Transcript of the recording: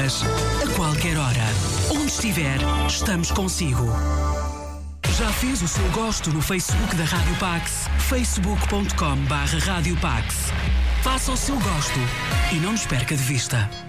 horas, a qualquer hora. Onde estiver, estamos consigo. Já fez o seu gosto no Facebook da Rádio Pax? facebook.com/Rádio Pax. Faça o seu gosto e não nos perca de vista.